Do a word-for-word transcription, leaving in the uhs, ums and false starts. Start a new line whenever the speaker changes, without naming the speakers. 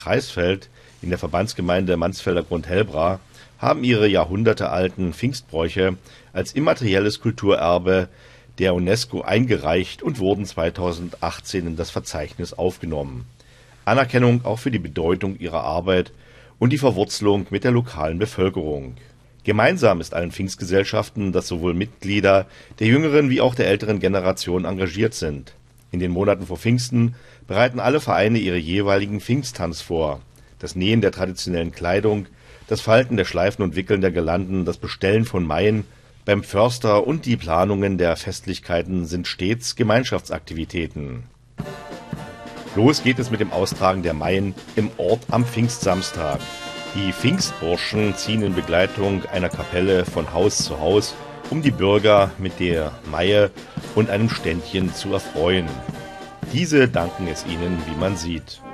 Kreisfeld in der Verbandsgemeinde Mansfelder Grund-Helbra haben ihre jahrhundertealten Pfingstbräuche als immaterielles Kulturerbe der UNESCO eingereicht und wurden zweitausendachtzehn in das Verzeichnis aufgenommen. Anerkennung auch für die Bedeutung ihrer Arbeit und die Verwurzelung mit der lokalen Bevölkerung. Gemeinsam ist allen Pfingstgesellschaften, dass sowohl Mitglieder der jüngeren wie auch der älteren Generation engagiert sind. In den Monaten vor Pfingsten bereiten alle Vereine ihre jeweiligen Pfingsttanz vor. Das Nähen der traditionellen Kleidung, das Falten der Schleifen und Wickeln der Girlanden, das Bestellen von Maien beim Förster und die Planungen der Festlichkeiten sind stets Gemeinschaftsaktivitäten. Los geht es mit dem Austragen der Maien im Ort am Pfingstsamstag. Die Pfingstburschen ziehen in Begleitung einer Kapelle von Haus zu Haus, um die Bürger mit der Maie und einem Ständchen zu erfreuen. Diese danken es ihnen, wie man sieht.